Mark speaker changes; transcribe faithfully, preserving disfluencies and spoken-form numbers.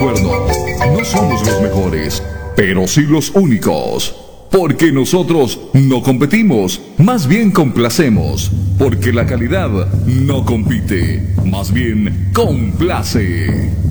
Speaker 1: acuerdo. No somos los mejores, pero sí los únicos. Porque nosotros no competimos, más bien complacemos. Porque la calidad no compite, más bien complace.